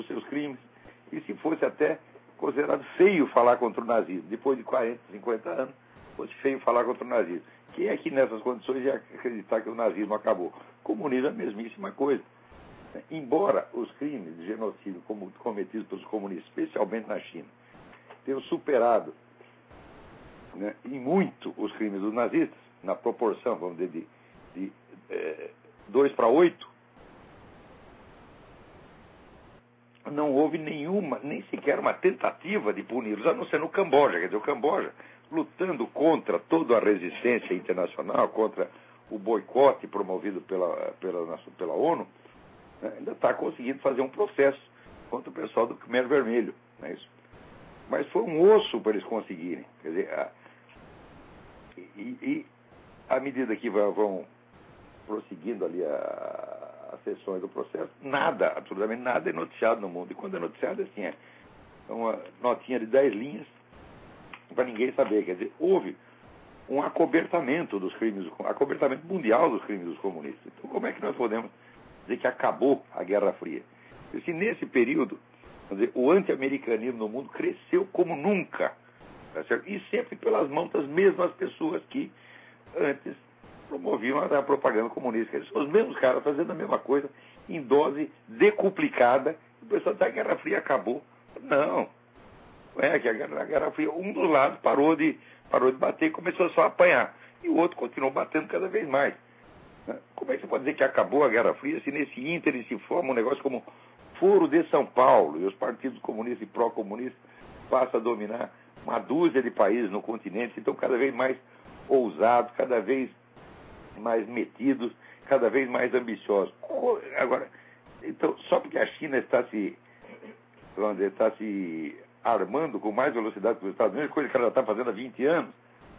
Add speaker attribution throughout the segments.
Speaker 1: os seus crimes, e se fosse até considerado feio falar contra o nazismo. Depois de 40, 50 anos, fosse feio falar contra o nazismo. Quem é que nessas condições ia acreditar que o nazismo acabou? O comunismo é a mesmíssima coisa. Embora os crimes de genocídio cometidos pelos comunistas, especialmente na China, tenham superado, né, em muito os crimes dos nazistas, na proporção, vamos dizer, de 2 para 8, não houve nenhuma, nem sequer uma tentativa de puni-los, a não ser no Camboja. Quer dizer, o Camboja, lutando contra toda a resistência internacional, contra o boicote promovido pela ONU, né, ainda está conseguindo fazer um processo contra o pessoal do Khmer Vermelho. Não é isso? Mas foi um osso para eles conseguirem. Quer dizer, à medida que vão prosseguindo ali as sessões do processo, nada, absolutamente nada é noticiado no mundo. E quando é noticiado, assim, é uma notinha de 10 linhas para ninguém saber. Quer dizer, houve um acobertamento dos crimes, acobertamento mundial dos crimes dos comunistas. Então, como é que nós podemos dizer que acabou a Guerra Fria? Se nesse período, quer dizer, o anti-americanismo no mundo cresceu como nunca, tá certo? E sempre pelas mãos das mesmas pessoas que antes promoviam a propaganda comunista. Eles são os mesmos caras fazendo a mesma coisa em dose decuplicada. O pessoal diz que a Guerra Fria acabou. Não é que a Guerra Fria, um dos lados parou de bater e começou só a apanhar. E o outro continuou batendo cada vez mais. Como é que você pode dizer que acabou a Guerra Fria se nesse ínterim se forma um negócio como Foro de São Paulo e os partidos comunistas e pró-comunistas passam a dominar uma dúzia de países no continente, então cada vez mais ousados, cada vez mais metidos, cada vez mais ambiciosos. Agora, então, só porque a China está se armando com mais velocidade que os Estados Unidos, coisa que ela já está fazendo há 20 anos,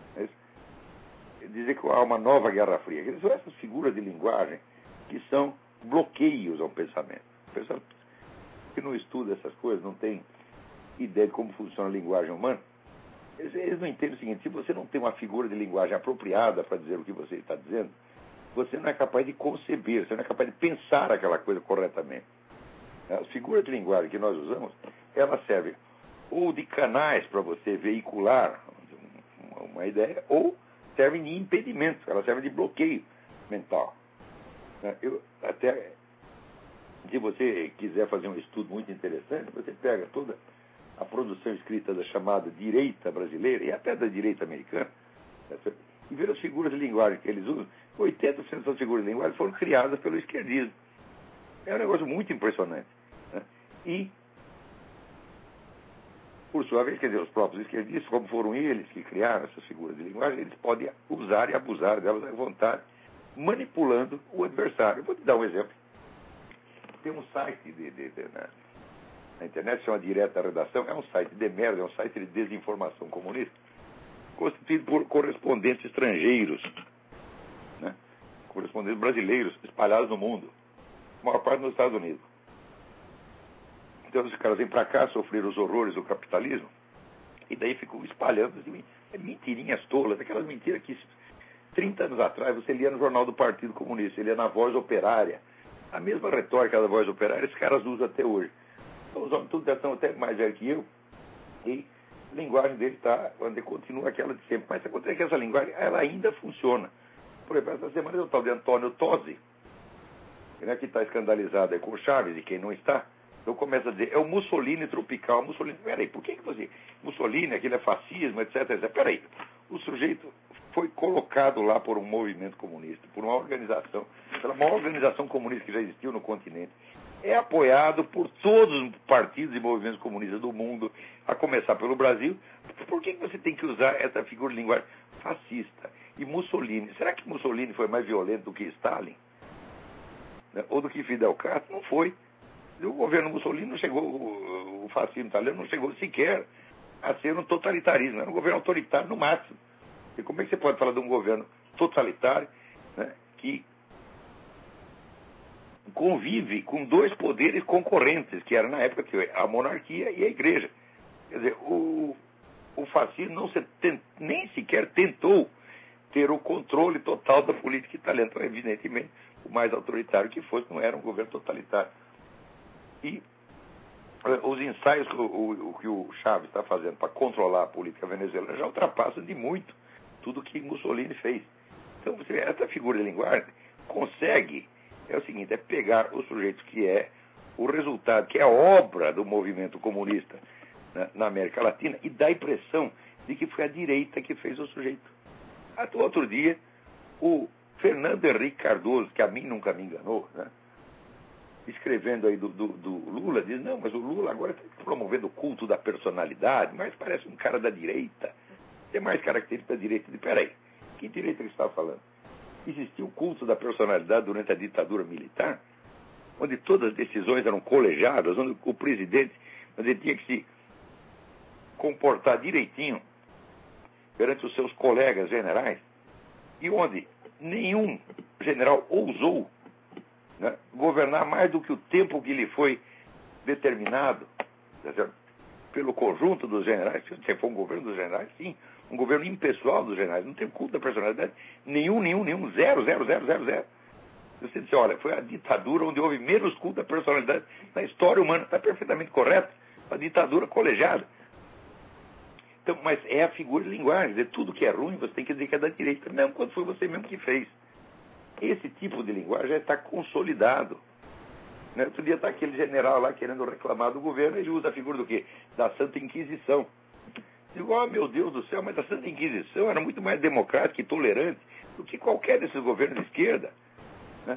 Speaker 1: dizer que há uma nova Guerra Fria. São essas figuras de linguagem que são bloqueios ao pensamento. O pessoal que não estuda essas coisas, não tem ideia de como funciona a linguagem humana, eles não entendem o seguinte: se você não tem uma figura de linguagem apropriada para dizer o que você está dizendo, você não é capaz de conceber, você não é capaz de pensar aquela coisa corretamente. As figuras de linguagem que nós usamos, elas servem ou de canais para você veicular uma ideia, ou servem de impedimento, elas servem de bloqueio mental. Se você quiser fazer um estudo muito interessante, você pega toda a produção escrita da chamada direita brasileira e até da direita americana, e ver as figuras de linguagem que eles usam. 80% das figuras de linguagem foram criadas pelo esquerdismo. É um negócio muito impressionante. Né? E, por sua vez, quer dizer, os próprios esquerdistas, como foram eles que criaram essas figuras de linguagem, eles podem usar e abusar delas à vontade, manipulando o adversário. Eu vou te dar um exemplo. Tem um site na internet que chama Direta Redação, é um site de merda, é um site de desinformação comunista, constituído por correspondentes estrangeiros, né? Correspondentes brasileiros espalhados no mundo, a maior parte nos Estados Unidos. Então os caras vêm para cá sofrer os horrores do capitalismo e daí ficam espalhando assim, mentirinhas tolas, aquelas mentiras que 30 anos atrás você lia no Jornal do Partido Comunista, você lia na Voz Operária. A mesma retórica da Voz Operária, esses caras usam até hoje. Então, os homens todos já estão até mais velhos que eu, e a linguagem deles continua aquela de sempre. Mas acontece que essa linguagem ela ainda funciona. Por exemplo, essa semana eu tal de Antônio Tosi, né, que está escandalizado com o Chaves, e quem não está, então começa a dizer, é o Mussolini tropical. Mussolini, peraí, por que você... Mussolini, aquilo é fascismo, etc, etc. Peraí, o sujeito foi colocado lá por um movimento comunista, por uma organização, pela maior organização comunista que já existiu no continente. É apoiado por todos os partidos e movimentos comunistas do mundo, a começar pelo Brasil. Por que você tem que usar essa figura de linguagem fascista? E Mussolini, será que Mussolini foi mais violento do que Stalin? Ou do que Fidel Castro? Não foi. O governo Mussolini não chegou, o fascismo italiano não chegou sequer a ser um totalitarismo, era um governo autoritário no máximo. E como é que você pode falar de um governo totalitário, né, que convive com dois poderes concorrentes, que era na época a monarquia e a igreja? Quer dizer, o fascismo nem sequer tentou ter o controle total da política italiana. Então, evidentemente, o mais autoritário que fosse, não era um governo totalitário. E Os ensaios que o Chávez está fazendo para controlar a política venezuelana já ultrapassam de muito tudo que Mussolini fez. Então, você vê, essa figura de linguagem consegue, é o seguinte, é pegar o sujeito que é o resultado, que é a obra do movimento comunista na América Latina e dá a impressão de que foi a direita que fez o sujeito. Até outro dia, o Fernando Henrique Cardoso, que a mim nunca me enganou, né, escrevendo aí do Lula, diz, não, mas o Lula agora está promovendo o culto da personalidade, mas parece um cara da direita. Tem mais características da direita. Peraí, que direita que você estava falando? Existia o culto da personalidade durante a ditadura militar, onde todas as decisões eram colegiadas, onde o presidente tinha que se comportar direitinho perante os seus colegas generais, e onde nenhum general ousou, né, governar mais do que o tempo que lhe foi determinado, tá, pelo conjunto dos generais. Se for um governo dos generais, sim, um governo impessoal dos generais, não tem culto da personalidade nenhum, zero. Você disse, olha, foi a ditadura onde houve menos culto da personalidade na história humana. Está perfeitamente correto, a ditadura colegiada. Então, mas é a figura de linguagem, dizer, tudo que é ruim você tem que dizer que é da direita, mesmo quando foi você mesmo que fez. Esse tipo de linguagem já está consolidado. Né? Outro dia está aquele general lá querendo reclamar do governo, ele usa a figura do quê? Da Santa Inquisição. Digo, oh, meu Deus do céu, mas a Santa Inquisição era muito mais democrática e tolerante do que qualquer desses governos de esquerda. Né?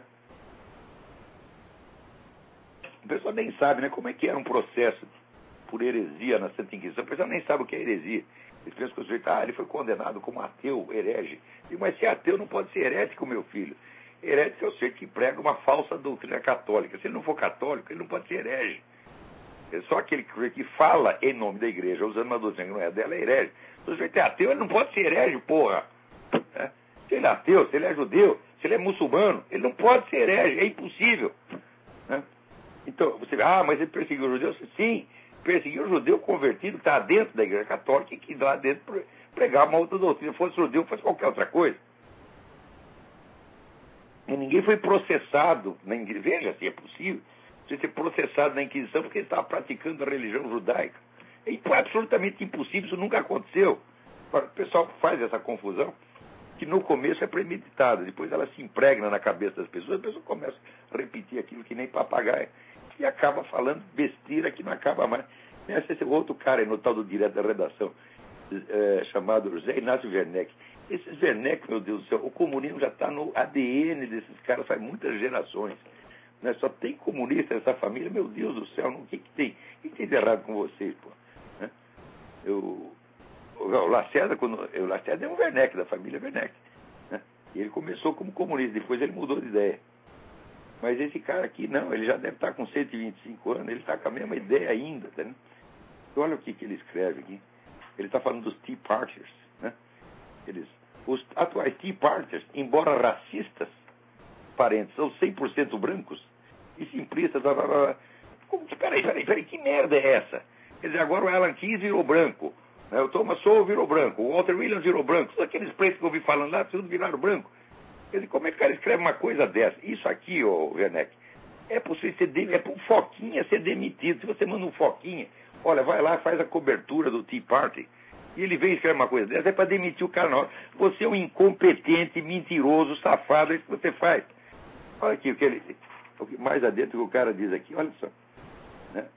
Speaker 1: O pessoal nem sabe, né, como é que era um processo por heresia na Santa Inquisição. O pessoal nem sabe o que é heresia. Eles pensam que o sujeito, ele foi condenado como ateu, herege. Digo, mas se é ateu não pode ser herético, meu filho. Herético é o sujeito que prega uma falsa doutrina católica. Se ele não for católico, ele não pode ser herege. É só aquele que fala em nome da igreja, usando uma doutrina que não é dela, é herege. Se o sujeito é ateu, ele não pode ser herege, porra. É. Se ele é ateu, se ele é judeu, se ele é muçulmano, ele não pode ser herege, é impossível. Né? Então, você mas ele perseguiu os judeus? Sim, perseguiu o judeu convertido que está dentro da igreja católica e que lá dentro pregava uma outra doutrina. Fosse judeu, fosse qualquer outra coisa. E ninguém foi processado na igreja. Veja se é possível você ser processado na Inquisição porque ele estava praticando a religião judaica. É absolutamente impossível, isso nunca aconteceu. Agora, o pessoal faz essa confusão, que no começo é premeditada, depois ela se impregna na cabeça das pessoas, a pessoa começa a repetir aquilo que nem papagaio, e acaba falando besteira que não acaba mais. Esse outro cara aí no tal do direto da redação, chamado José Inácio Werneck. Esses Werneck, meu Deus do céu, o comunismo já está no ADN desses caras faz muitas gerações. Né? Só tem comunista nessa família, meu Deus do céu, o que tem? O que tem de errado com vocês, pô? Né? O Lacerda é um Werneck, da família Werneck. Né? E ele começou como comunista, depois ele mudou de ideia. Mas esse cara aqui, não, ele já deve estar com 125 anos, ele está com a mesma ideia ainda. Tá, né? Olha o que ele escreve aqui. Ele está falando dos Tea Partiers. Né? Os atuais Tea Partiers, embora racistas, parentes, são 100% brancos e simplistas. Peraí, que merda é essa? Quer dizer, agora o Alan Keyes virou branco, né? O Thomas Sowell virou branco, o Walter Williams virou branco, todos aqueles pretos que eu ouvi falando lá, tudo viraram branco. Quer dizer, como é que o cara escreve uma coisa dessa? Isso aqui, Werneck, é possível é para um Foquinha ser demitido. Se você manda um Foquinha, olha, vai lá, faz a cobertura do Tea Party, e ele vem escrever uma coisa dessa, é para demitir o cara na hora. Você é um incompetente, mentiroso, safado, é isso que você faz. Olha aqui o que mais adentro que o cara diz aqui, olha só. Né?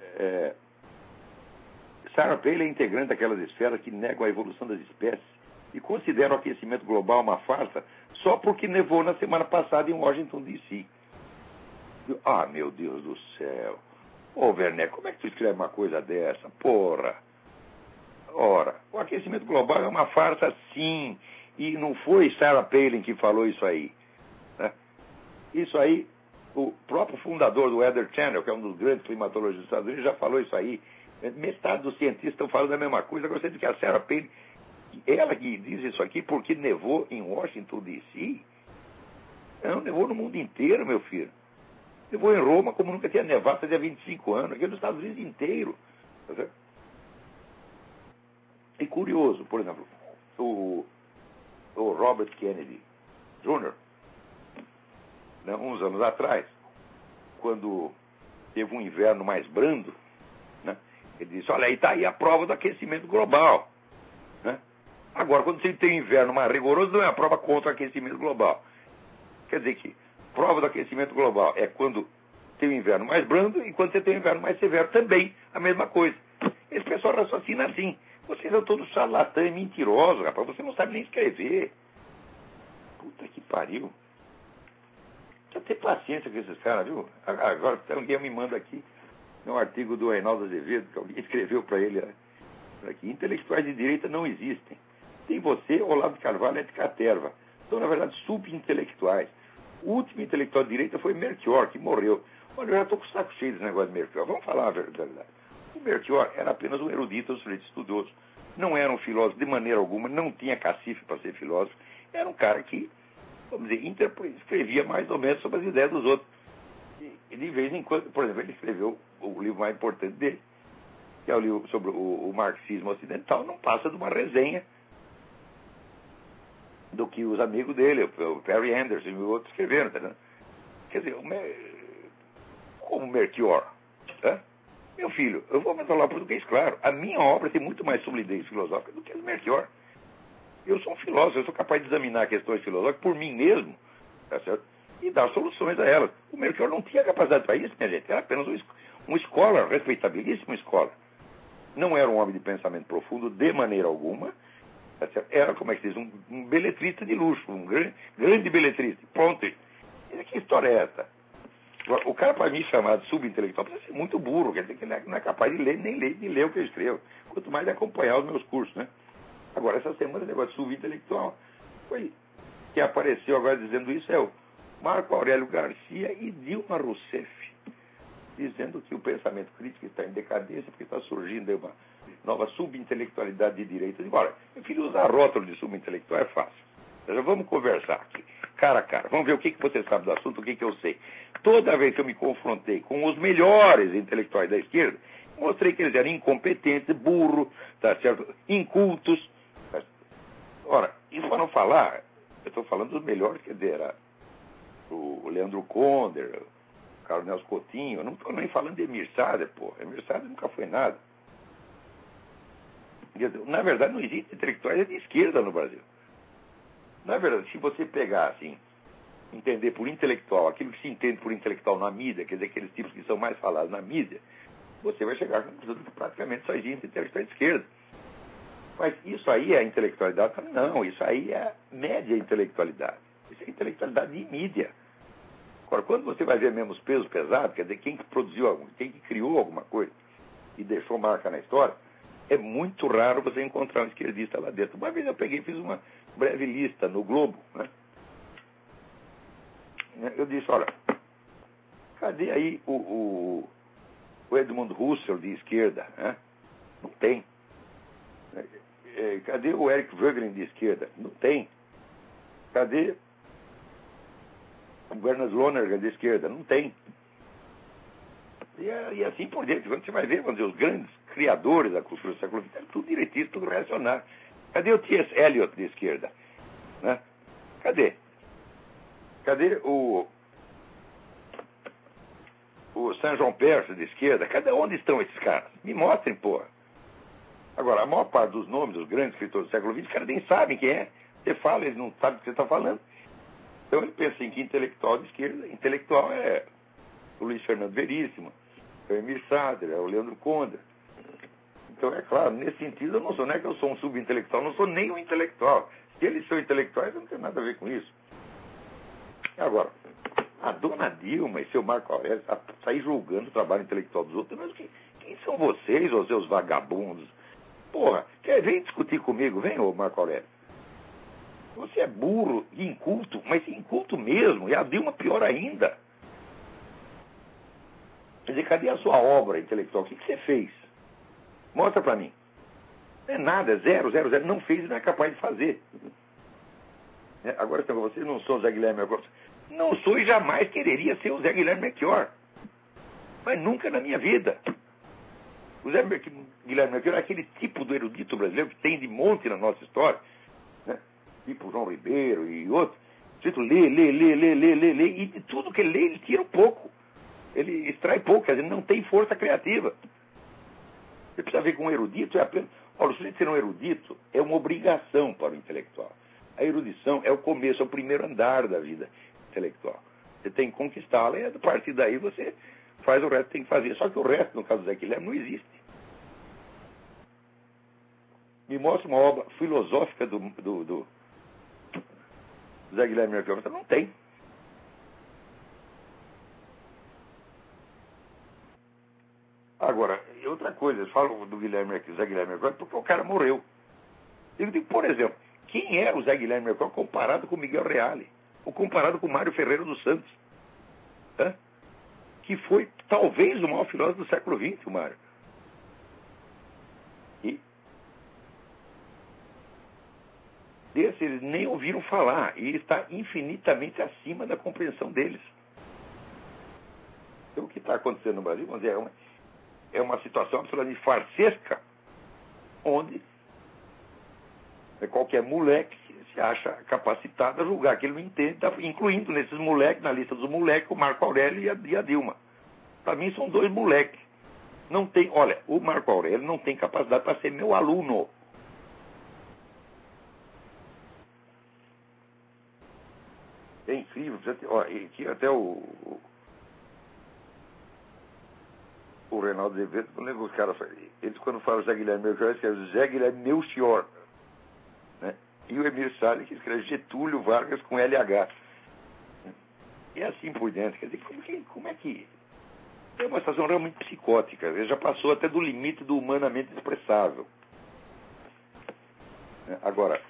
Speaker 1: Sarah Palin é integrante daquelas esferas que negam a evolução das espécies e consideram o aquecimento global uma farsa só porque nevou na semana passada em Washington, D.C. Ah, meu Deus do céu. Ô, Werneck, como é que tu escreve uma coisa dessa? Porra. Ora, o aquecimento global é uma farsa, sim. E não foi Sarah Palin que falou isso aí. Né? Isso aí, o próprio fundador do Weather Channel, que é um dos grandes climatologistas dos Estados Unidos, já falou isso aí. Metade dos cientistas estão falando a mesma coisa. Agora você diz que a Sarah Palin, ela que diz isso aqui porque nevou em Washington, D.C. Não, nevou no mundo inteiro, meu filho. Nevou em Roma como nunca tinha nevado fazia 25 anos. Aqui nos Estados Unidos inteiro. Tá certo? E curioso, por exemplo, o Robert Kennedy Jr., né, uns anos atrás, quando teve um inverno mais brando, Ele disse, olha, aí está aí a prova do aquecimento global. Né? Agora, quando você tem inverno mais rigoroso, não é a prova contra o aquecimento global. Quer dizer que prova do aquecimento global é quando tem o inverno mais brando e quando você tem o inverno mais severo também, a mesma coisa. Esse pessoal raciocina assim. Vocês são todos charlatãs e mentirosos, rapaz. Você não sabe nem escrever. Puta que pariu. Precisa ter paciência com esses caras, viu? Agora alguém me manda aqui um artigo do Reinaldo Azevedo, que alguém escreveu para ele aqui. Intelectuais de direita não existem. Tem você, Olavo de Carvalho e de Caterva. São, na verdade, subintelectuais. O último intelectual de direita foi Melchior, que morreu. Olha, eu já estou com o saco cheio desse negócio de Melchior. Vamos falar a verdade. O Melchior era apenas um erudito, um sujeito estudioso. Não era um filósofo de maneira alguma, não tinha cacife para ser filósofo. Era um cara que, vamos dizer, escrevia mais ou menos sobre as ideias dos outros. E de vez em quando, por exemplo, ele escreveu o livro mais importante dele, que é o livro sobre o marxismo ocidental, não passa de uma resenha do que os amigos dele, o Perry Anderson e outros escreveram, tá, né? Quer dizer, como Melchior, tá? Meu filho, eu vou falar português claro, a minha obra tem muito mais solidez filosófica do que a do Melchior. Eu sou um filósofo, eu sou capaz de examinar questões filosóficas por mim mesmo, tá certo? E dar soluções a elas. O Melchior não tinha capacidade para isso, minha gente, era apenas um scholar, respeitabilíssimo scholar. Não era um homem de pensamento profundo de maneira alguma, tá certo? Era, como é que se diz, um beletrista de luxo, um grande beletrista. Pronto. E que história é essa? O cara, para mim, chamado subintelectual, precisa ser muito burro, quer dizer que ele não é capaz de ler, nem de ler o que eu escrevo. Quanto mais de acompanhar os meus cursos, né? Agora, essa semana, o negócio de subintelectual foi que apareceu agora dizendo isso é o Marco Aurélio Garcia e Dilma Rousseff, dizendo que o pensamento crítico está em decadência porque está surgindo uma nova subintelectualidade de direita. Agora, meu filho, usar rótulo de subintelectual é fácil. Já vamos conversar aqui, cara a cara. Vamos ver o que você sabe do assunto, o que eu sei. Toda vez que eu me confrontei com os melhores intelectuais da esquerda, mostrei que eles eram incompetentes, burros, tá certo? Incultos. Tá? Ora, e para não falar, eu estou falando dos melhores, quer dizer, era o Leandro Conder, o Carlos Nelson Coutinho, eu não estou nem falando de Emir Sader, pô. Emir Sader nunca foi nada. Quer dizer, na verdade, não existe intelectuais de esquerda no Brasil. Na verdade, se você pegar, assim, entender por intelectual, aquilo que se entende por intelectual na mídia, quer dizer, aqueles tipos que são mais falados na mídia, você vai chegar à conclusão que praticamente só existe intelectual de esquerda. Mas isso aí é intelectualidade? Não, isso aí é média intelectualidade. Isso é intelectualidade de mídia. Agora, quando você vai ver mesmo os pesos pesados, quer dizer, quem que produziu, quem que criou alguma coisa e deixou marca na história, é muito raro você encontrar um esquerdista lá dentro. Uma vez eu peguei e fiz uma breve lista no Globo, né? Eu disse, olha, cadê aí o Edmund Husserl de esquerda? Né? Não tem. Cadê o Eric Voegelin de esquerda? Não tem. Cadê o Bernard Lonergan de esquerda? Não tem. E assim por diante. Quando você vai ver, vamos dizer, os grandes criadores da cultura do século XX, é tudo direitista, tudo reacionário. Cadê o T.S. Eliot de esquerda? Né? Cadê? Cadê o Saint Jean Perse de esquerda? Cadê? Onde estão esses caras? Me mostrem, porra. Agora, a maior parte dos nomes dos grandes escritores do século XX, os caras nem sabem quem é. Você fala, eles não sabem o que você está falando. Então ele pensa em que intelectual de esquerda, intelectual é o Luiz Fernando Veríssimo, é o Emir Sader, é o Leandro Conder. Então, é claro, nesse sentido, eu não sou, não é que eu sou um subintelectual, não sou nem um intelectual. Se eles são intelectuais, eu não tenho nada a ver com isso. Agora, a dona Dilma e seu Marco Aurélio sair julgando o trabalho intelectual dos outros, mas quem são vocês, os seus vagabundos? Porra, vem discutir comigo, vem, ô Marco Aurélio. Você é burro e inculto, mas inculto mesmo, e a Dilma pior ainda. Quer dizer, cadê a sua obra intelectual? O que você fez? Mostra pra mim. Não é nada, é zero. Não fez e não é capaz de fazer. Agora, vocês não são o Zé Guilherme Melchior. Não sou e jamais quereria ser o Zé Guilherme Melchior. Mas nunca na minha vida. O Zé Guilherme Melchior é aquele tipo do erudito brasileiro que tem de monte na nossa história. Né? Tipo João Ribeiro e outros. Tipo, lê. E de tudo que ele lê, ele tira um pouco. Ele extrai pouco, quer dizer, não tem força criativa. Você precisa ver que um erudito é apenas... Olha, o sujeito ser um erudito é uma obrigação para o intelectual. A erudição é o começo, é o primeiro andar da vida intelectual. Você tem que conquistá-la e a partir daí você faz o resto que tem que fazer. Só que o resto, no caso do Zé Guilherme, não existe. Me mostra uma obra filosófica do Zé Guilherme Mercado. Não tem. Agora, outra coisa, eles falam do Zé Guilherme Mercado porque o cara morreu. Eu digo, por exemplo, quem é o Zé Guilherme Mercado comparado com Miguel Reale? Ou comparado com Mário Ferreira dos Santos? Hã? Que foi talvez o maior filósofo do século XX, o Mário. E desse eles nem ouviram falar. E ele está infinitamente acima da compreensão deles. Então, o que está acontecendo no Brasil, vamos dizer, é uma situação absolutamente farsesca, onde qualquer moleque se acha capacitado a julgar que ele não entende, incluindo nesses moleques, na lista dos moleques, o Marco Aurélio e a Dilma. Para mim são dois moleques. Não tem, olha, o Marco Aurélio não tem capacidade para ser meu aluno. É incrível. Tinha até o Reinaldo Azevedo, não lembro os caras, eles quando falam Zé Guilherme Melchior, escrevem Zé Guilherme Melchior, né? E o Emir Salles que escreve Getúlio Vargas com LH. E assim por dentro. Quer dizer, como é que... É uma situação realmente psicótica. Ele já passou até do limite do humanamente expressável. Agora,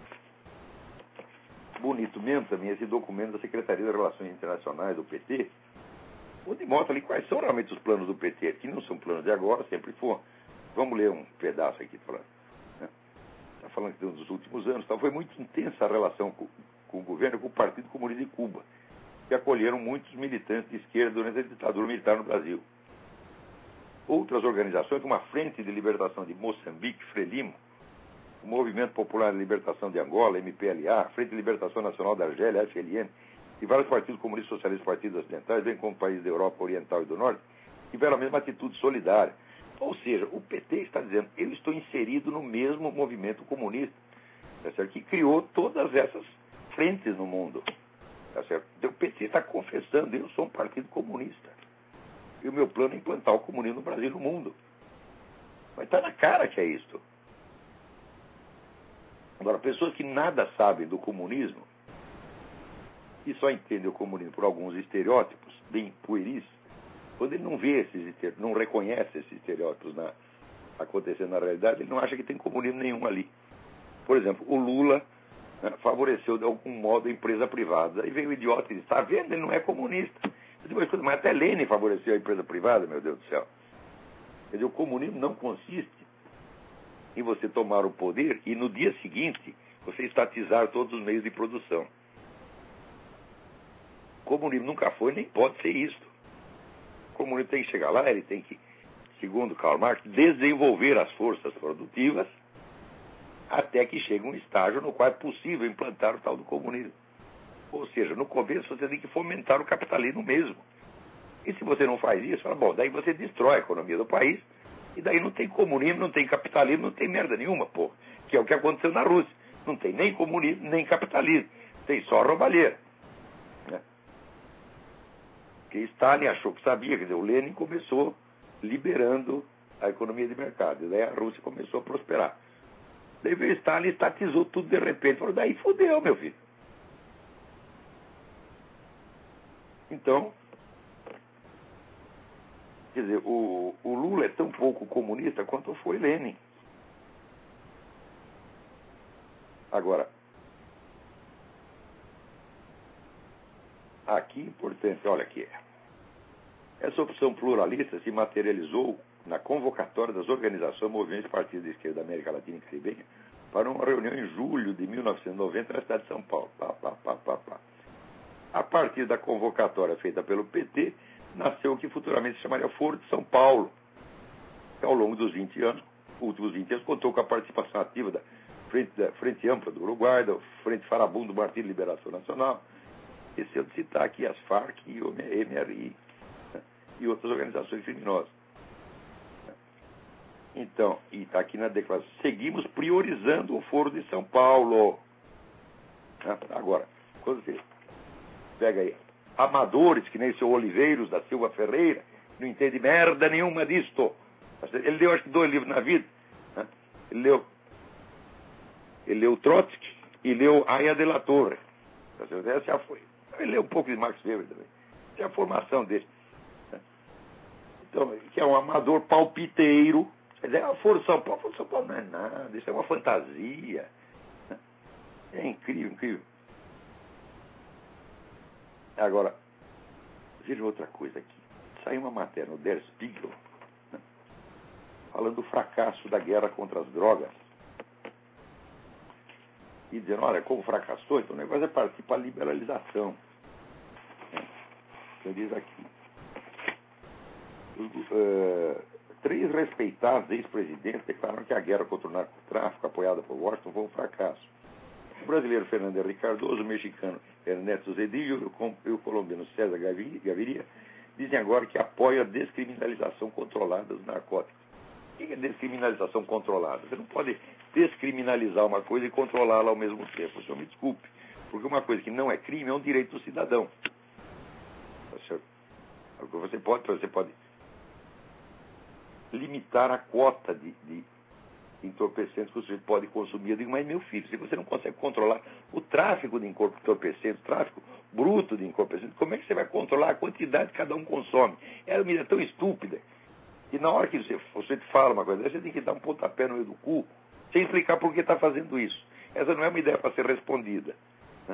Speaker 1: bonito mesmo também esse documento da Secretaria de Relações Internacionais do PT, onde mostra ali quais são realmente os planos do PT, que não são planos de agora, sempre foram. Vamos ler um pedaço aqui falando. Está falando que dos últimos anos foi muito intensa a relação com o governo e com o Partido Comunista de Cuba, que acolheram muitos militantes de esquerda durante a ditadura militar no Brasil. Outras organizações, como a Frente de Libertação de Moçambique, FRELIMO, o Movimento Popular de Libertação de Angola, MPLA, a Frente de Libertação Nacional da Argélia, FLN, e vários partidos comunistas socialistas e partidos ocidentais, bem como países da Europa Oriental e do Norte, tiveram a mesma atitude solidária. Ou seja, o PT está dizendo, eu estou inserido no mesmo movimento comunista, tá certo? Que criou todas essas frentes no mundo. Tá certo? Então, o PT está confessando, eu sou um partido comunista. E o meu plano é implantar o comunismo no Brasil e no mundo. Mas está na cara que é isso. Agora, pessoas que nada sabem do comunismo e só entendem o comunismo por alguns estereótipos bem pueris, quando ele não vê não reconhece esses estereótipos acontecendo na realidade, ele não acha que tem comunismo nenhum ali. Por exemplo, o Lula favoreceu de algum modo a empresa privada. Aí veio o idiota e disse, está vendo, ele não é comunista. Mas até Lenin favoreceu a empresa privada, meu Deus do céu. Quer dizer, o comunismo não consiste em você tomar o poder e no dia seguinte você estatizar todos os meios de produção. O comunismo nunca foi nem pode ser isso. O comunismo tem que chegar lá, ele tem que, segundo Karl Marx, desenvolver as forças produtivas até que chegue um estágio no qual é possível implantar o tal do comunismo. Ou seja, no começo você tem que fomentar o capitalismo mesmo. E se você não faz isso, bom, daí você destrói a economia do país, e daí não tem comunismo, não tem capitalismo, não tem merda nenhuma, pô. Que é o que aconteceu na Rússia. Não tem nem comunismo, nem capitalismo. Tem só roubalheira. Né? Porque Stalin achou que sabia, quer dizer, o Lenin começou liberando a economia de mercado, e daí a Rússia começou a prosperar. Daí veio Stalin e estatizou tudo de repente. Falou, daí fudeu, meu filho. Então, quer dizer, o Lula é tão pouco comunista quanto foi Lenin. Agora, aqui importante, olha aqui. Essa opção pluralista se materializou na convocatória das organizações Movimentos e Partidos de Esquerda da América Latina e Caribenha para uma reunião em julho de 1990 na cidade de São Paulo. A partir da convocatória feita pelo PT, nasceu o que futuramente se chamaria Foro de São Paulo, que ao longo dos 20 anos, últimos 20 anos, contou com a participação ativa da Frente Ampla do Uruguai, da Frente Farabundo do Partido de Liberação Nacional, esqueceu de citar aqui as Farc e o MRI, né, e outras organizações criminosas. Então, e está aqui na declaração, seguimos priorizando o Foro de São Paulo. Agora, quando você pega aí amadores, que nem o seu Oliveiros da Silva Ferreira, não entende merda nenhuma disto. Ele leu, acho que 2 livros na vida. Né? Ele leu Trotsky e leu Aya de la Torre. Essa já foi. Ele leu um pouco de Max Weber também. Essa é a formação dele. Né? Então, que é um amador palpiteiro. Quer dizer, Foro de São Paulo não é nada, isso é uma fantasia. Né? É incrível, incrível. Agora, veja outra coisa aqui. Saiu uma matéria no Der Spiegel, né, falando do fracasso da guerra contra as drogas. E dizendo, olha, como fracassou, então o negócio é partir para a liberalização. Então diz aqui, 3 respeitados ex-presidentes declararam que a guerra contra o narcotráfico, apoiada por Washington, foi um fracasso. O brasileiro Fernando Henrique Cardoso, o mexicano Ernesto Zedillo e o colombiano César Gaviria dizem agora que apoiam a descriminalização controlada dos narcóticos. O que é descriminalização controlada? Você não pode descriminalizar uma coisa e controlá-la ao mesmo tempo. O senhor me desculpe, porque uma coisa que não é crime é um direito do cidadão. Tá certo? Você pode limitar a quota de entorpecentes que o sujeito pode consumir. Eu digo, mas meu filho, se você não consegue controlar o tráfico de entorpecentes, o tráfico bruto de entorpecentes, como é que você vai controlar a quantidade que cada um consome? É uma medida tão estúpida. E na hora que você fala uma coisa dessa, você tem que dar um pontapé no meio do cu, sem explicar por que está fazendo isso. Essa não é uma ideia para ser respondida. Né?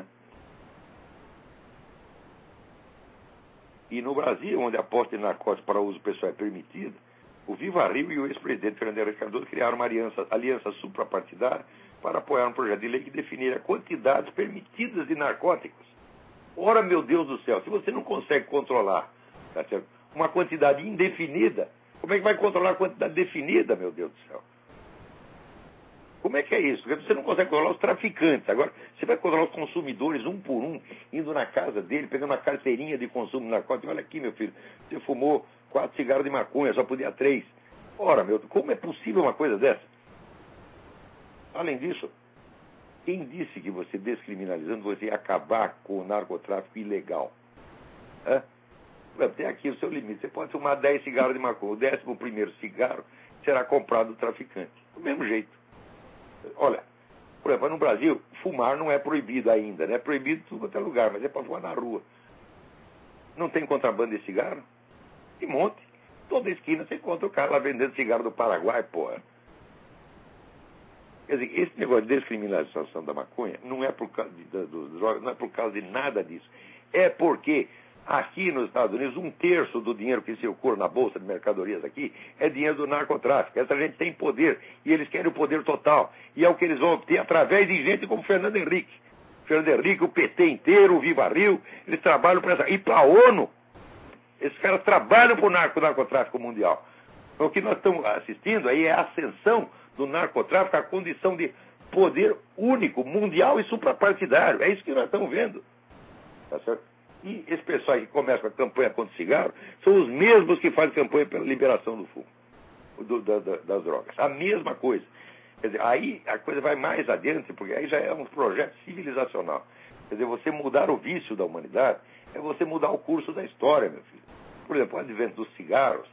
Speaker 1: E no Brasil, onde a aposta em narcóticos para uso pessoal é permitida, o Viva Rio e o ex-presidente Fernando Henrique Cardoso criaram uma aliança suprapartidária para apoiar um projeto de lei que definir quantidades permitidas de narcóticos. Ora, meu Deus do céu, se você não consegue controlar, tá certo, uma quantidade indefinida, como é que vai controlar a quantidade definida, meu Deus do céu? Como é que é isso? Porque você não consegue controlar os traficantes. Agora, você vai controlar os consumidores um por um, indo na casa dele, pegando uma carteirinha de consumo de narcótico. Olha aqui, meu filho, você fumou 4 cigarros de maconha, só podia 3. Ora, meu, como é possível uma coisa dessa? Além disso, quem disse que você descriminalizando, você ia acabar com o narcotráfico ilegal? Tem aqui o seu limite. Você pode fumar 10 cigarros de maconha. O 11º cigarro será comprado do traficante. Do mesmo jeito. Olha, por exemplo, no Brasil, fumar não é proibido ainda, né? É proibido em tudo quanto é lugar, mas é para fumar na rua. Não tem contrabando de cigarro? Tem monte. Toda esquina você encontra o cara lá vendendo cigarro do Paraguai, porra. Quer dizer, esse negócio de descriminalização da maconha não é por causa dos drogas, não é por causa de nada disso. É porque aqui nos Estados Unidos, 1/3 do dinheiro que circula na bolsa de mercadorias aqui é dinheiro do narcotráfico. Essa gente tem poder e eles querem o poder total. E é o que eles vão obter através de gente como Fernando Henrique. Fernando Henrique, o PT inteiro, o Viva Rio, eles trabalham para essa. E para a ONU, esses caras trabalham para o narcotráfico mundial. Então, o que nós estamos assistindo aí é a ascensão do narcotráfico à condição de poder único, mundial e suprapartidário. É isso que nós estamos vendo. Tá certo? E esse pessoal que começa com a campanha contra o cigarro são os mesmos que fazem campanha pela liberação do fumo, das drogas. A mesma coisa. Quer dizer, aí a coisa vai mais adiante, porque aí já é um projeto civilizacional. Quer dizer, você mudar o vício da humanidade é você mudar o curso da história, meu filho. Por exemplo, o advento dos cigarros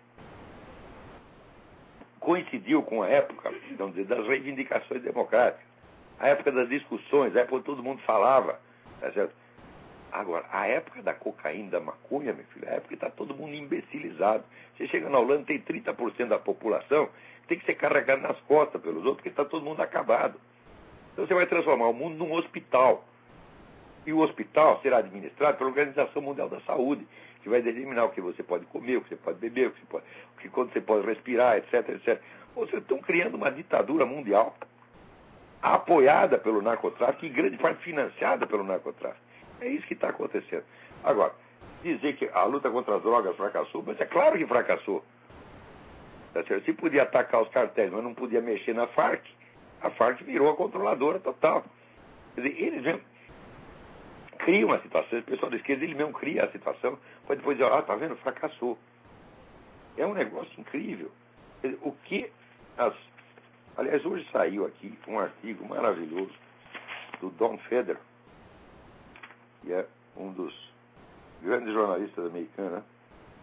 Speaker 1: coincidiu com a época, vamos dizer, das reivindicações democráticas. A época das discussões, a época onde todo mundo falava, tá certo? Agora, a época da cocaína, da maconha, meu filho, a época que está todo mundo imbecilizado. Você chega na Holanda, tem 30% da população que tem que ser carregado nas costas pelos outros, porque está todo mundo acabado. Então você vai transformar o mundo num hospital. E o hospital será administrado pela Organização Mundial da Saúde, que vai determinar o que você pode comer, o que você pode beber, quando você pode respirar, etc, etc. Vocês estão criando uma ditadura mundial apoiada pelo narcotráfico e em grande parte financiada pelo narcotráfico. É isso que está acontecendo. Agora, dizer que a luta contra as drogas fracassou, mas é claro que fracassou. Se podia atacar os cartéis, mas não podia mexer na Farc, a Farc virou a controladora total. Quer dizer, eles mesmo criam uma situação, o pessoal da esquerda, ele mesmo cria a situação, para depois dizer, tá vendo, fracassou. É um negócio incrível. Quer dizer, o que Aliás, hoje saiu aqui um artigo maravilhoso do Don Feder, que é um dos grandes jornalistas americanos, né?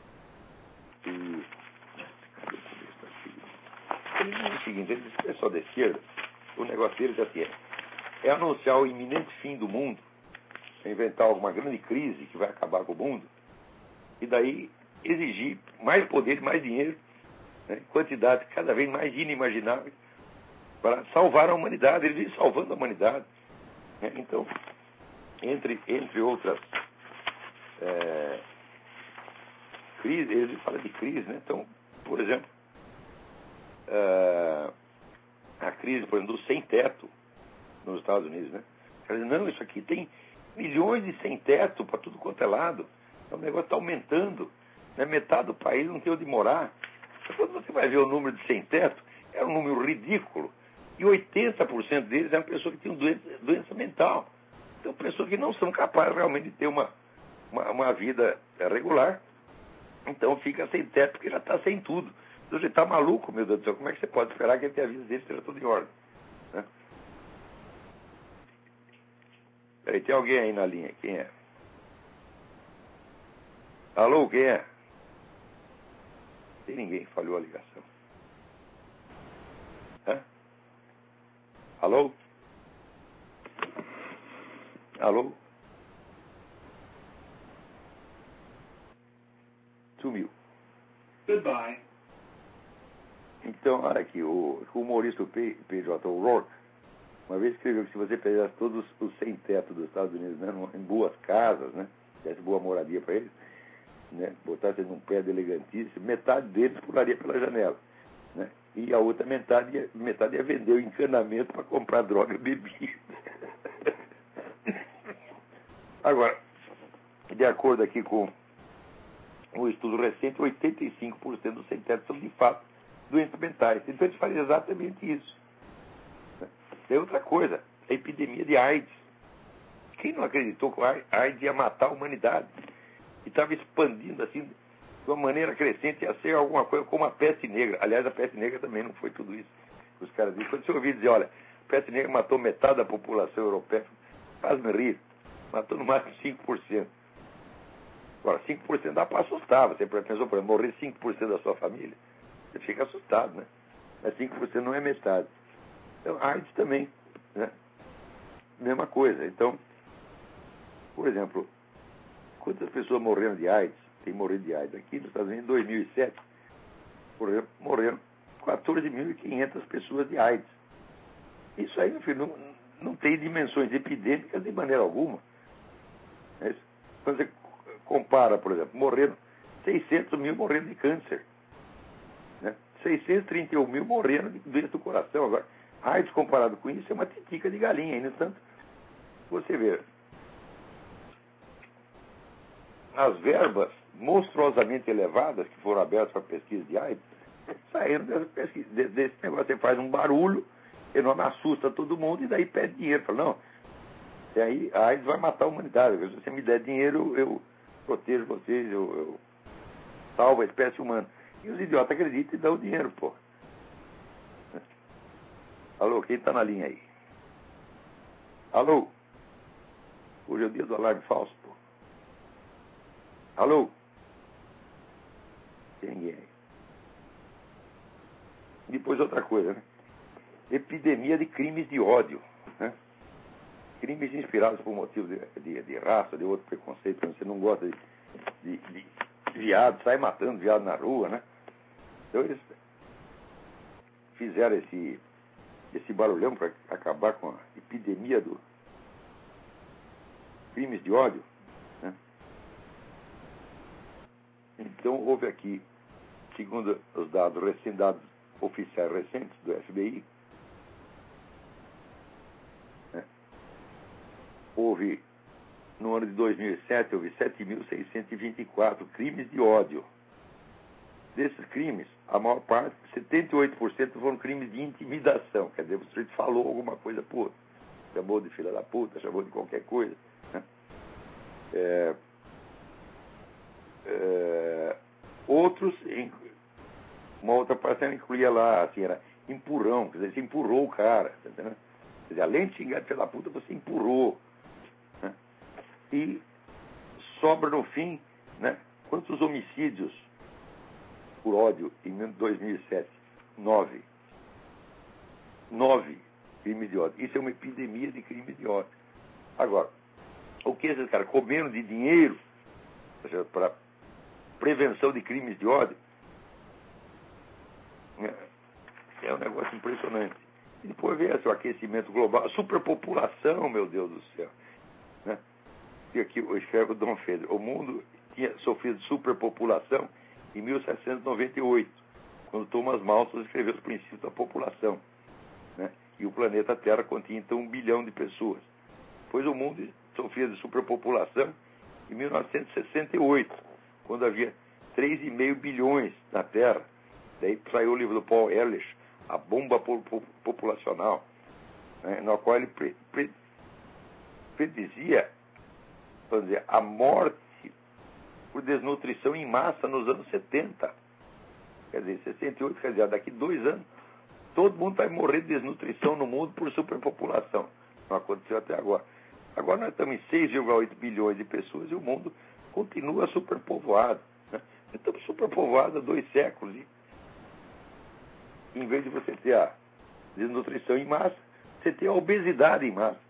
Speaker 1: E ele diz o seguinte: ele diz que o pessoal da esquerda, o negócio deles é assim, é anunciar o iminente fim do mundo, é inventar alguma grande crise que vai acabar com o mundo, e daí exigir mais poder, mais dinheiro, né, quantidades cada vez mais inimagináveis, para salvar a humanidade. Eles vêm salvando a humanidade, né? Então, entre outras crises, eles falam de crise, né? Então, por exemplo, a crise, por exemplo, do sem-teto nos Estados Unidos, né? Não, isso aqui tem milhões de sem-teto para tudo quanto é lado. O negócio está aumentando, né? Metade do país não tem onde morar. Então, quando você vai ver o número de sem-teto, é um número ridículo. E 80% deles eram pessoas que tinham doença mental. Então, pessoas que não são capazes realmente de ter uma vida regular. Então, fica sem teto porque já está sem tudo. Então, você está maluco, meu Deus do céu. Como é que você pode esperar que a vida dele esteja tudo em ordem? Né? Peraí, tem alguém aí na linha. Quem é? Alô, quem é? Tem ninguém, falhou a ligação. Hã? Alô? Alô? Sumiu.
Speaker 2: Goodbye.
Speaker 1: Então, olha aqui, o humorista P.J. O'Rourke uma vez escreveu que se você pegasse todos os sem-teto dos Estados Unidos, né, em boas casas, né, desse boa moradia para eles, né, botasse num prédio elegantíssimo, metade deles pularia pela janela, né, e a outra metade ia vender o encanamento para comprar droga e bebida. Agora, de acordo aqui com um estudo recente, 85% dos sem-teto são de fato doenças mentais. Então eles fazem exatamente isso. Tem outra coisa, a epidemia de AIDS. Quem não acreditou que a AIDS ia matar a humanidade? E estava expandindo assim, de uma maneira crescente, ia ser alguma coisa como a peste negra. Aliás, a peste negra também não foi tudo isso. Os caras dizem, quando você ouvir dizer, olha, a peste negra matou metade da população europeia, faz-me rir. Matou no máximo 5%. Agora, 5% dá para assustar. Você pensou, por exemplo, morrer 5% da sua família? Você fica assustado, né? Mas 5% não é metade. Então, AIDS também, né? Mesma coisa. Então, por exemplo, quantas pessoas morreram de AIDS? Tem morrido de AIDS. Aqui nos Estados Unidos, em 2007, morreram 14.500 pessoas de AIDS. Isso aí, meu filho, não tem dimensões epidêmicas de maneira alguma. Quando você compara, por exemplo, morreram 600 mil morrendo de câncer, né? 631 mil morrendo de doença do coração. Agora, AIDS comparado com isso é uma titica de galinha. E, no entanto, você vê, as verbas monstruosamente elevadas que foram abertas para pesquisa de AIDS saíram dessa pesquisa, desse negócio. Você faz um barulho enorme, assusta todo mundo e daí pede dinheiro. Fala, não, e aí a AIDS vai matar a humanidade. Se você me der dinheiro, eu protejo vocês, eu salvo a espécie humana. E os idiotas acreditam e dão o dinheiro, pô. Alô, quem está na linha aí? Alô? Hoje é o dia do alarme falso, pô. Alô? Tem ninguém aí. Depois outra coisa, né? Epidemia de crimes de ódio, né? Crimes inspirados por motivos de raça, de outro preconceito. Você não gosta de viado, sai matando viado na rua, né? Então eles fizeram esse barulhão para acabar com a epidemia do crimes de ódio, né? Então houve aqui, segundo os dados oficiais recentes do FBI, né? No ano de 2007, houve 7.624 crimes de ódio. Desses crimes, a maior parte, 78% foram crimes de intimidação. Quer dizer, o sujeito falou alguma coisa por outro. Chamou de filha da puta, chamou de qualquer coisa, né? Outros, uma outra parcela incluía lá, assim, era empurrão, quer dizer, você empurrou o cara, tá entendendo? Quer dizer, além de xingar de filho da puta, você empurrou. Né? E sobra no fim, né? Quantos homicídios por ódio em 2007? 9 crimes de ódio. Isso é uma epidemia de crime de ódio. Agora, o que esses caras comeram de dinheiro para prevenção de crimes de ódio é um negócio impressionante. E depois vem o aquecimento global, a superpopulação, meu Deus do céu. Né? E aqui eu escrevo Dom Pedro. O mundo tinha sofrido superpopulação em 1798, quando Thomas Malthus escreveu os princípios da população. Né? E o planeta Terra continha então 1 bilhão de pessoas. Depois o mundo sofria de superpopulação em 1968, quando havia 3,5 bilhões na Terra. Daí saiu o livro do Paul Ehrlich, A Bomba Populacional, né, no qual ele predizia, vamos dizer, a morte por desnutrição em massa nos anos 70. Quer dizer, 68, quer dizer, daqui 2 anos, todo mundo vai morrer de desnutrição no mundo por superpopulação. Não aconteceu até agora. Agora nós estamos em 6,8 bilhões de pessoas e o mundo continua superpovoado. Né? Estamos superpovoados há 2 séculos. E, em vez de você ter a desnutrição em massa, você tem a obesidade em massa.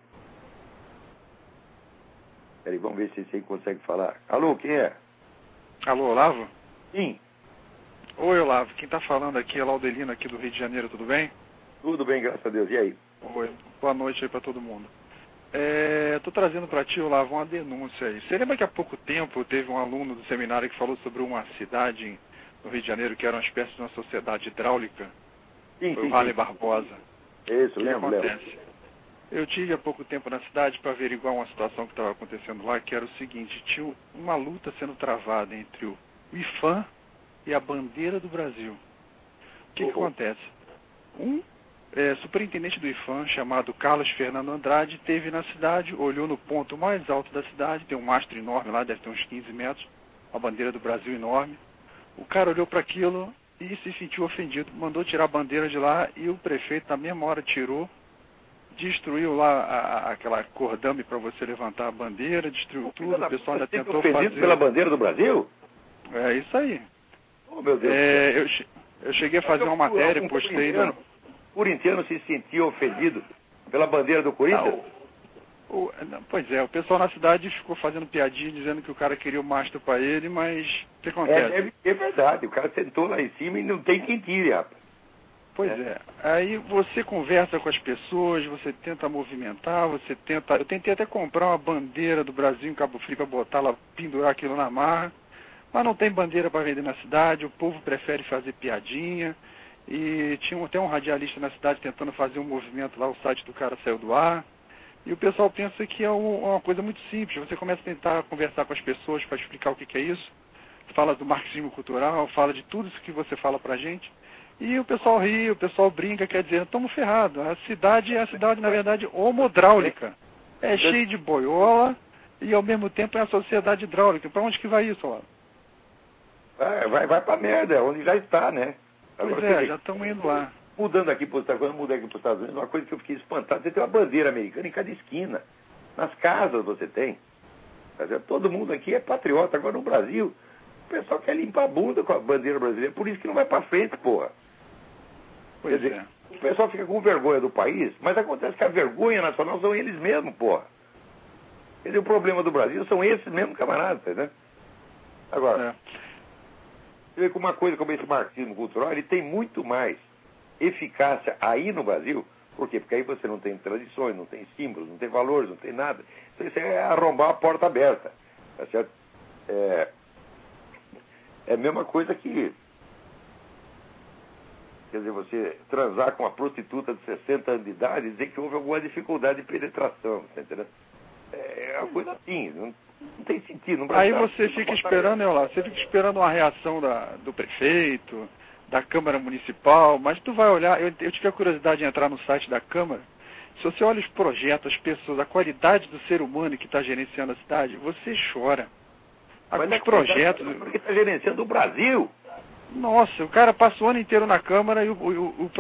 Speaker 1: Peraí, vamos ver se você consegue falar. Alô, quem é?
Speaker 3: Alô, Olavo?
Speaker 1: Sim.
Speaker 3: Oi, Olavo. Quem está falando aqui é Laudelino, aqui do Rio de Janeiro, tudo bem?
Speaker 1: Tudo bem, graças a Deus. E aí?
Speaker 3: Oi, boa noite aí para todo mundo. Estou trazendo para ti, Olavo, uma denúncia aí. Você lembra que há pouco tempo teve um aluno do seminário que falou sobre uma cidade no Rio de Janeiro que era uma espécie de uma sociedade hidráulica?
Speaker 1: Sim,
Speaker 3: Foi
Speaker 1: sim,
Speaker 3: o Rale
Speaker 1: sim.
Speaker 3: Barbosa.
Speaker 1: Isso,
Speaker 3: O que
Speaker 1: lembro.
Speaker 3: acontece? Eu tive há pouco tempo na cidade para averiguar uma situação que estava acontecendo lá, que era o seguinte: tinha uma luta sendo travada entre o IPHAN e a bandeira do Brasil. O que acontece? Um superintendente do IPHAN, chamado Carlos Fernando Andrade, esteve na cidade, olhou no ponto mais alto da cidade, tem um mastro enorme lá, deve ter uns 15 metros, a bandeira do Brasil enorme. O cara olhou para aquilo e se sentiu ofendido, mandou tirar a bandeira de lá e o prefeito na mesma hora tirou, destruiu lá aquela cordame para você levantar a bandeira, destruiu tudo, o pessoal ainda tentou fazer...
Speaker 1: pela bandeira do Brasil?
Speaker 3: É isso aí.
Speaker 1: Oh, meu Deus.
Speaker 3: Eu cheguei a fazer uma matéria, postei...
Speaker 1: O corintiano se sentiu ofendido pela bandeira do Corinthians?
Speaker 3: Pois é, o pessoal na cidade ficou fazendo piadinha, dizendo que o cara queria o mastro para ele, mas o que acontece?
Speaker 1: É verdade, o cara sentou lá em cima e não tem quem tire, rapaz.
Speaker 3: Pois é. Aí você conversa com as pessoas, você tenta movimentar, Eu tentei até comprar uma bandeira do Brasil em Cabo Frio para botar lá, pendurar aquilo na marra, mas não tem bandeira para vender na cidade, o povo prefere fazer piadinha, e tinha até um radialista na cidade tentando fazer um movimento lá, o site do cara saiu do ar, e o pessoal pensa que é uma coisa muito simples. Você começa a tentar conversar com as pessoas para explicar o que é isso, fala do marxismo cultural, fala de tudo isso que você fala pra gente, e o pessoal ri, o pessoal brinca, quer dizer, estamos ferrados. A cidade é na verdade, homodráulica. É cheio de boiola e, ao mesmo tempo, é a sociedade hidráulica. Para onde que vai isso, lá?
Speaker 1: Vai pra merda, onde já está, né?
Speaker 3: Agora, já estamos indo lá.
Speaker 1: Mudando aqui para os Estados Unidos, mudei aqui para os Estados Unidos, uma coisa que eu fiquei espantado, você tem uma bandeira americana em cada esquina. Nas casas você tem. Todo mundo aqui é patriota. Agora no Brasil, o pessoal quer limpar a bunda com a bandeira brasileira, por isso que não vai para frente, porra.
Speaker 3: Pois
Speaker 1: Quer dizer, o pessoal fica com vergonha do país, mas acontece que a vergonha nacional são eles mesmos, porra. Quer dizer, o problema do Brasil são esses mesmos camaradas, né? Agora, você vê que uma coisa como esse marxismo cultural, ele tem muito mais eficácia aí no Brasil. Por quê? Porque aí você não tem tradições, não tem símbolos, não tem valores, não tem nada. Então isso é arrombar a porta aberta. Tá certo? É a mesma coisa que, quer dizer, você transar com uma prostituta de 60 anos de idade e dizer que houve alguma dificuldade de penetração. Tá entendendo? É uma coisa assim, não tem sentido.
Speaker 3: Aí você fica esperando, você fica esperando uma reação do prefeito, da Câmara Municipal, mas tu vai olhar, eu tive a curiosidade de entrar no site da Câmara. Se você olha os projetos, as pessoas, a qualidade do ser humano que está gerenciando a cidade, você chora. Os projetos...
Speaker 1: Porque está gerenciando o Brasil.
Speaker 3: Nossa, o cara passa o ano inteiro na Câmara e o